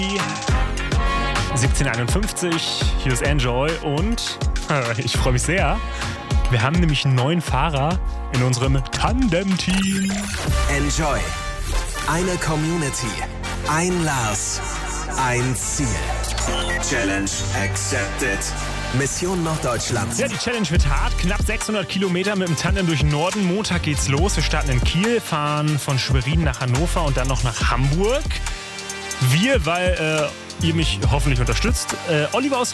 1751, hier ist Enjoy und ich freue mich sehr. Wir haben nämlich einen neuen Fahrer in unserem Tandem-Team. Enjoy. Eine Community. Ein Lars. Ein Ziel. Challenge accepted. Mission Norddeutschland. Ja, die Challenge wird hart. Knapp 600 Kilometer mit dem Tandem durch den Norden. Montag geht's los. Wir starten in Kiel, fahren von Schwerin nach Hannover und dann noch nach Hamburg. Wir, weil ihr mich hoffentlich unterstützt. Oliver aus